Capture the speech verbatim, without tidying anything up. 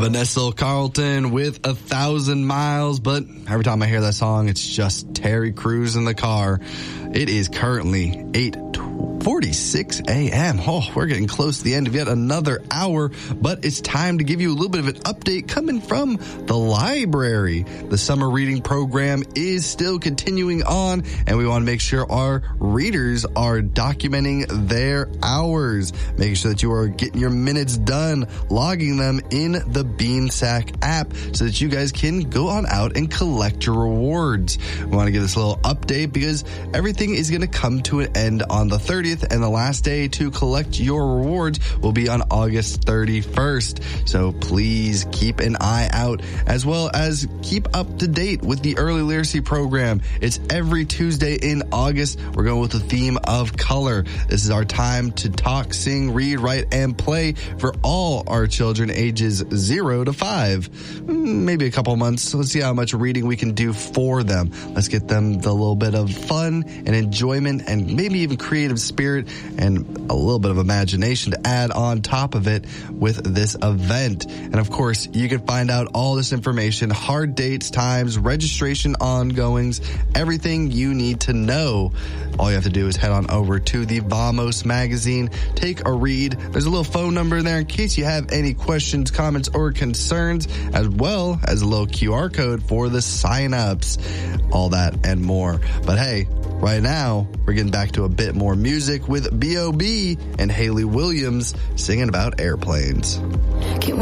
Vanessa Carlton with A Thousand Miles, but every time I hear that song, it's just Terry Crews in the car. It is currently eight forty-six a.m. Oh, we're getting close to the end of yet another hour, but it's time to give you a little bit of an update coming from the library. The summer reading program is still continuing on, and we want to make sure our readers are documenting their hours, making sure that you are getting your minutes done, logging them in the Beansack app so that you guys can go on out and collect your rewards. We want to give this a little update because everything is going to come to an end on the thirtieth, and the last day to collect your rewards will be on August thirty-first. So please keep an eye out, as well as keep up to date with the early literacy program. It's every Tuesday in August. We're going with the theme of color. This is our time to talk, sing, read, write, and play for all our children ages zero to five. Maybe a couple months. Let's see how much reading we can do for them. Let's get them the little bit of fun and enjoyment and maybe even creative spirit and a little bit of imagination to add on top of it with this event. And of course, you can find out all this information, hard dates, times, registration ongoings, everything you need to know. All you have to do is head on over to the Vamos magazine, take a read. There's a little phone number there in case you have any questions, comments, or concerns, as well as a little Q R code for the sign-ups. All that and more. But hey, right now, we're getting back to a bit more music with B O B and Haley Williams singing about airplanes. Can't